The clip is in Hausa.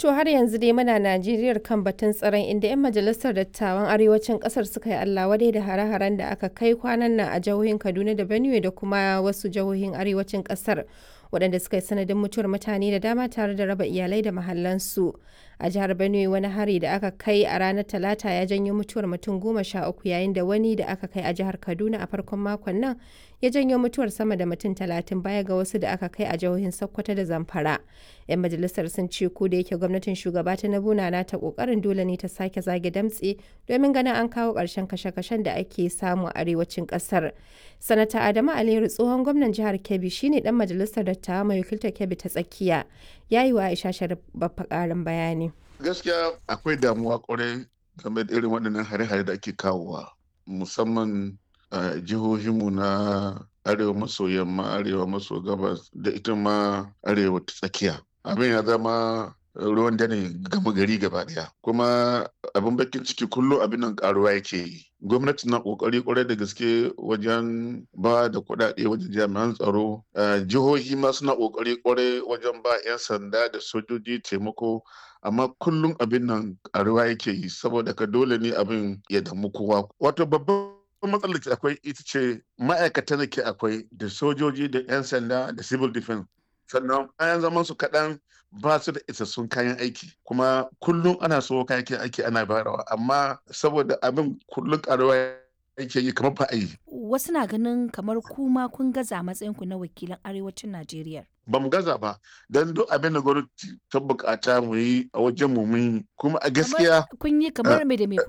To har yanzu dai muna Najeriyar kan batun tsaron inda 'yan majalisar dattawan arewacin kasar suka yi Allah wadai da hare-haren da aka kai kwanan nan a jihohin Kaduna da Benue da kuma wasu jihohin arewacin kasar waɗanda suka yi sanadin mutuwar mutane da dama tare da raba iyalai da mahallansu. A jihar Benue wani hari da aka kai a ranar Talata ya janyo mutuwar mutum 13 yayin da wani da aka kai a jihar Kaduna a farkon makon nan ya janyo mutuwar sama da mutum 30 baya ga wasu da aka kai a jihohin Sokoto da Zamfara. 'Yan majalisar sun ce ko da yake gwamnatin shugaba Tinubu na ta kokarin dole ne ta sake zage damtse domin ganin an kawo ƙarshen kashe-kashen da ake samu a arewacin ƙasar. Sanata Adamu Aliyu tsohon gwamnan jihar Kebbi shine dan majalisar dattawa mai wakiltar Kebbi ta tsakiya. Ya yi wa Aisha Sharif babba ƙarin bayani. Gaskiya akwai damuwa kwarai game da irin waɗannan hare-hare da ake kawowa musamman a jihohinmu na arewa maso yamma, arewa maso gabas da ita ma arewa ta tsakiya. Abin ya zama ruwan dare gama gari gaba daya kuma abin bakin ciki kullum abin nan karuwa yake yi. Gwamnati na kokari kwarai da gaske wajen ba da kuɗaɗe wajen jami'an tsaro. Jihohi ma suna kokari kwarai wajen ba 'yan sanda da sojoji taimako, amma kullum abin nan karuwa yake yi saboda ka dole ne abin ya damu kowa. Wato babban matsalar da akwai ita ce ma'aikatan da ke akwai da sojoji da 'yan sanda da civil defense, sannan bayan zaman su kaɗan ba su da isassun kayan aiki kuma kullum ana so kayan aiki ana bayarwa, amma saboda abin kullum karuwa yake yi kamar ba a yi. Wasu na ganin kamar kuma kun gaza a matsayinku na wakilan arewacin Najeriya. Ba mu gaza ba don duk abin da gwamnati ta bukata mu yi a wajen mu mun yi kuma a gaskiya kun yi kamar me da me